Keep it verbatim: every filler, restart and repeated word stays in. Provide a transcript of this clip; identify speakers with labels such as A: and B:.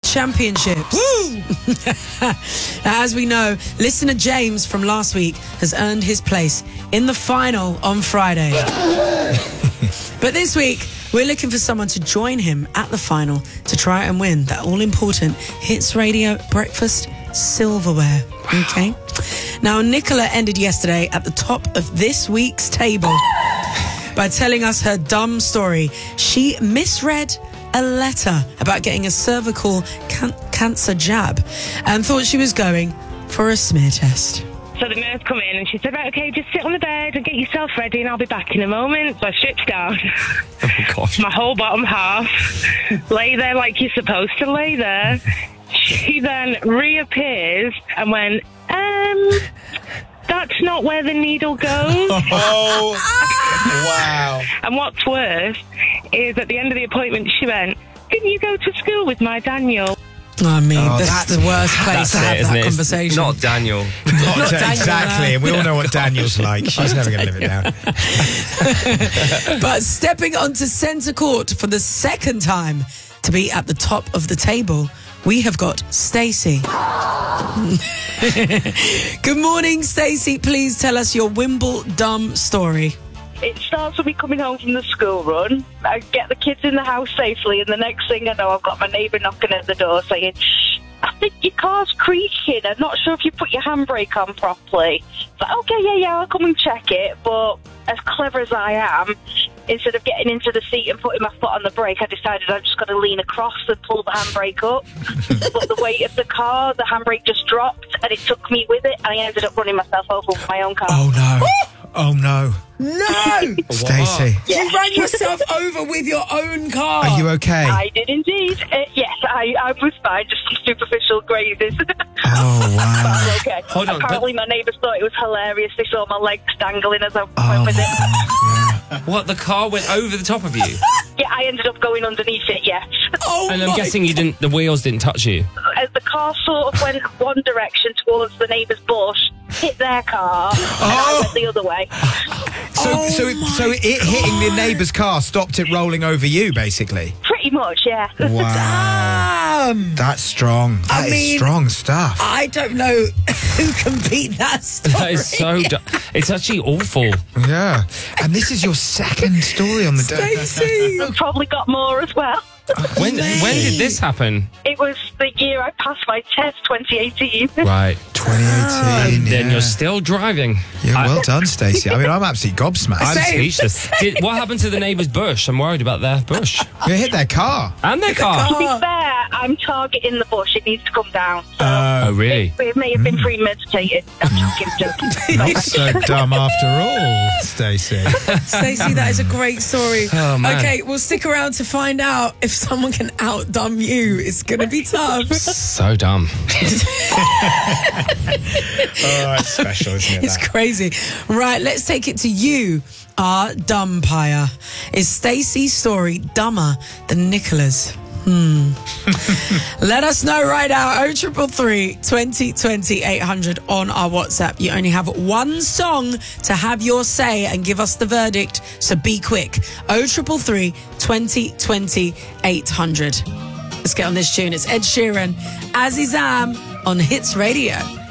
A: Championships. Woo! As we know, listener James from last week has earned his place in the final on Friday. But this week, we're looking for someone to join him at the final to try and win that all-important Hits Radio Breakfast silverware. Okay? Now, Nicola ended yesterday at the top of this week's table by telling us her dumb story. She misread a letter about getting a cervical can- cancer jab and thought she was going for a smear test.
B: So the nurse come in and she said, right, okay, just sit on the bed and get yourself ready and I'll be back in a moment. So I stripped down.
C: Oh, gosh.
B: My whole bottom half. Lay there like you're supposed to lay there. She then reappears and went, um, that's not where the needle goes.
C: Oh, wow.
B: And what's worse is at the end of the appointment, she went, can you go to school with my Daniel?
A: I mean,
D: Oh,
A: that's,
D: that's-
A: the worst place
C: That's
A: to
C: it,
A: have
C: isn't
A: that
C: it? It's
A: conversation.
C: not Daniel.
D: Not
A: Not Daniel,
D: exactly,
A: no.
D: and we all know what Daniel's like. She's never going to live it down.
A: But stepping onto centre court for the second time to be at the top of the table, we have got Stacey. Good morning, Stacey. Please tell us your Wimbledon story.
E: It starts with me coming home from the school run. I get the kids in the house safely, and the next thing I know, I've got my neighbour knocking at the door saying, I think your car's creaking. I'm not sure if you put your handbrake on properly. But okay, yeah, yeah, I'll come and check it. But as clever as I am, instead of getting into the seat and putting my foot on the brake, I decided I've just got to lean across and pull the handbrake up. But the weight of the car, the handbrake just dropped, and it took me with it, and I ended up running myself over with my own car.
D: Oh, no. Oh, no.
A: No!
D: Stacey,
E: Yeah.
A: You ran yourself over with your own car.
D: are you okay?
E: I did indeed. Uh, yes, I, I was fine, just some superficial grazes.
D: Oh, wow.
E: But okay.
C: Hold on,
E: Apparently my neighbours thought it was hilarious. They saw my legs dangling as I went
D: Oh,
E: with
D: my
E: it.
D: God, yeah.
C: What, the car went over the top of you?
E: Yeah, I ended up going underneath it, yes.
A: Oh,
C: And I'm
A: my
C: guessing you didn't. The wheels didn't touch you.
E: As the car sort of went one direction towards the neighbour's bush, hit their car, and I
D: Oh.
E: went the other way.
D: So,
A: Oh
D: so,
A: my
D: so it hitting the neighbour's car stopped it rolling over you, basically?
E: Pretty much, yeah.
D: Wow.
A: Um,
D: That's strong. That
A: I
D: is
A: mean-
D: strong stuff.
A: I don't know who can beat that story.
C: That is so. Du- it's actually awful.
D: Yeah. And this is your second story on the day.
A: Stacey.
E: I've probably got more as well.
C: When when did this happen?
E: It was the year I passed my test, twenty eighteen.
C: Right.
D: twenty eighteen.
C: And then
D: yeah.
C: you're still driving.
D: Yeah,
C: I-
D: well done, Stacey. I mean, I'm absolutely gobsmacked.
C: I'm
A: Same.
C: speechless. Did, what happened to the neighbour's bush? I'm worried about their bush
D: You hit their car.
C: and their car.
E: To be fair, I'm targeting the bush. It needs to come down. So
C: Oh, really?
E: it, it may have been premeditated. I'm joking, joking.
D: Not so dumb after all, Stacey.
A: Stacey, that is a great story.
C: Oh, man.
A: Okay, we'll stick around to find out if someone can outdumb you. It's going to be tough.
C: So dumb.
D: Oh, it's special, isn't it?
A: It's
D: that?
A: crazy. Right, let's take it to you, our dumpire. Is Stacey's story dumber than Nicola's? Hmm. Let us know right now. oh triple three, twenty twenty, eight hundred on our WhatsApp. You only have one song to have your say and give us the verdict, so be quick. oh triple three, twenty twenty, eight hundred. Let's get on this tune. It's Ed Sheeran, Azizam on Hits Radio.